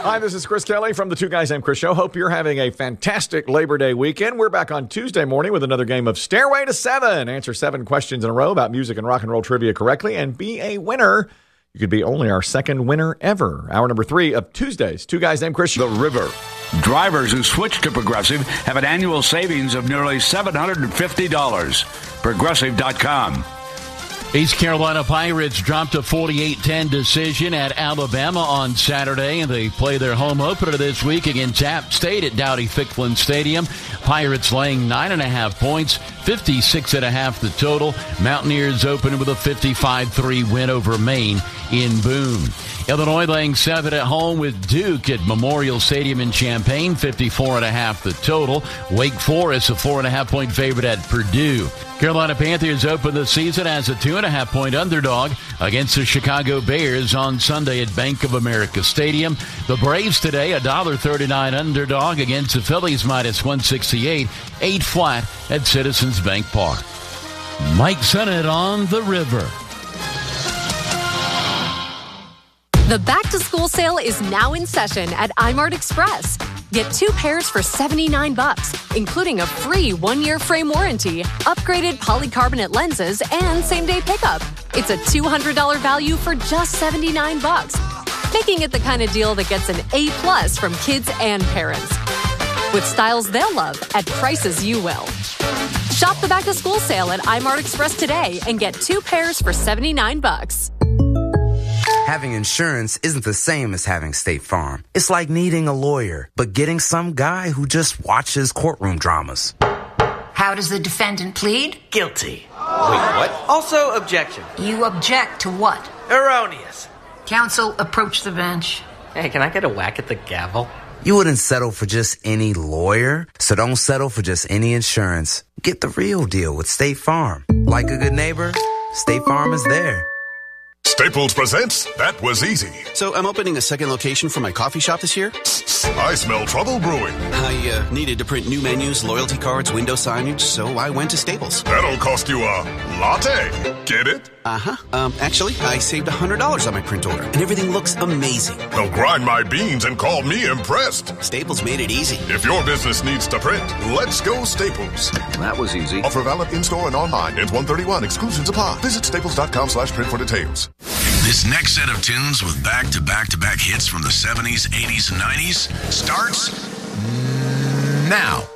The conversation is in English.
Hi, this is Chris Kelly from the Two Guys Named Chris Show. Hope you're having a fantastic Labor Day weekend. We're back on Tuesday morning with another game of Stairway to Seven. Answer 7 questions in a row about music and rock and roll trivia correctly and be a winner. You could be only our second winner ever. Hour number 3 of Tuesday's Two Guys Named Chris Show. The River. Drivers who switch to Progressive have an annual savings of nearly $750. Progressive.com. East Carolina Pirates dropped a 48-10 decision at Alabama on Saturday, and they play their home opener this week against App State at Dowdy-Ficklen Stadium. Pirates laying 9.5 points, 56.5 the total. Mountaineers open with a 55-3 win over Maine in Boone. Illinois laying 7 at home with Duke at Memorial Stadium in Champaign, 54.5 the total. Wake Forest, a 4.5-point favorite at Purdue. Carolina Panthers open the season as a 2.5-point underdog against the Chicago Bears on Sunday at Bank of America Stadium. The Braves today, a $1.39 underdog against the Phillies minus 168, 8 flat at Citizens Bank Park. Mike Sennett on the River. The back-to-school sale is now in session at iMart Express. Get 2 pairs for $79, including a free 1-year frame warranty, upgraded polycarbonate lenses, and same-day pickup. It's a $200 value for just $79, making it the kind of deal that gets an A+ from kids and parents. With styles they'll love at prices you will. Shop the back-to-school sale at iMart Express today and get 2 pairs for $79. Having insurance isn't the same as having State Farm. It's like needing a lawyer, but getting some guy who just watches courtroom dramas. How does the defendant plead? Guilty. Wait, what? Also, objection. You object to what? Erroneous. Counsel, approach the bench. Hey, can I get a whack at the gavel? You wouldn't settle for just any lawyer, so don't settle for just any insurance. Get the real deal with State Farm. Like a good neighbor, State Farm is there. Staples presents That Was Easy. So I'm opening a second location for my coffee shop this year? I smell trouble brewing. I needed to print new menus, loyalty cards, window signage, so I went to Staples. That'll cost you a latte. Get it? Uh-huh. Actually, I saved $100 on my print order, and everything looks amazing. They'll grind my beans and call me impressed. Staples made it easy. If your business needs to print, let's go Staples. That was easy. Offer valid in-store and online. Ends 1/31. Exclusions apply. Visit staples.com/print for details. This next set of tunes with back-to-back-to-back hits from the 70s, 80s, and 90s starts now.